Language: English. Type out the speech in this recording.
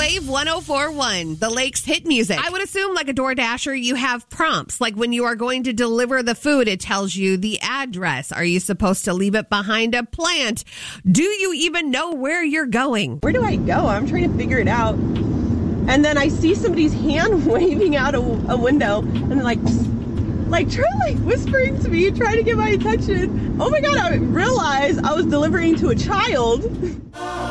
Wave 104.1, the Lakes hit music. I would assume like a DoorDasher, you have prompts. Like when you are going to deliver the food, it tells you the address. Are you supposed to leave it behind a plant? Do you even know where you're going? Where do I go? I'm trying to figure it out. And then I see somebody's hand waving out a window and they're like whispering to me, trying to get my attention. Oh my God, I realized I was delivering to a child.